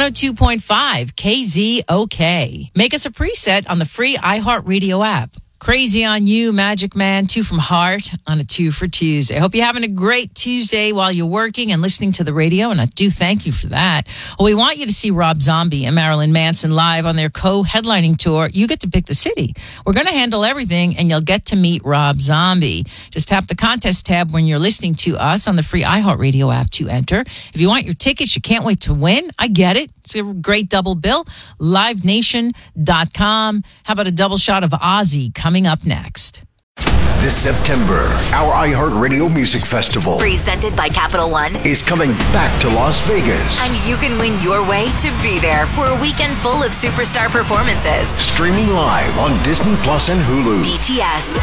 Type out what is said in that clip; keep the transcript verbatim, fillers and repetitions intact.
oh two point five K Z O K. Make us a preset on the free iHeartRadio app. Crazy on You, Magic Man, two from Heart on a two for Tuesday. I hope you're having a great Tuesday while you're working and listening to the radio, and I do thank you for that. Well, we want you to see Rob Zombie and Marilyn Manson live on their co-headlining tour. You get to pick the city. We're going to handle everything, and you'll get to meet Rob Zombie. Just tap the contest tab when you're listening to us on the free iHeartRadio app to enter. If you want your tickets, you can't wait to win. I get it. It's a great double bill. live nation dot com. How about a double shot of Ozzy coming up next? This September, our iHeartRadio Music Festival, presented by Capital One, is coming back to Las Vegas. And you can win your way to be there for a weekend full of superstar performances. Streaming live on Disney Plus and Hulu. B T S.